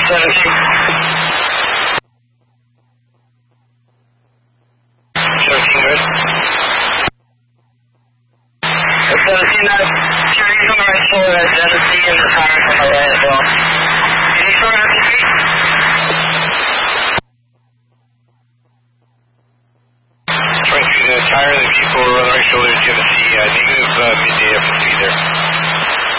good. 17, carries on the right shoulder, 17, and the tires on the right as well. Any front after feet? 23, the tire of the vehicle on the right shoulder is going to see negative midday FSC there.